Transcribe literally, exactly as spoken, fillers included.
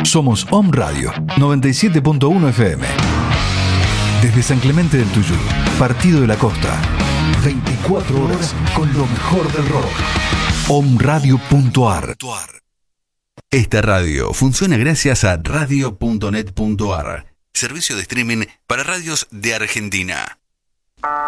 Somos Om Radio noventa y siete punto uno F M. Desde San Clemente del Tuyú, Partido de la Costa. veinticuatro horas con lo mejor del rock. om radio punto a r. Esta radio funciona gracias a radio punto net punto a r, servicio de streaming para radios de Argentina.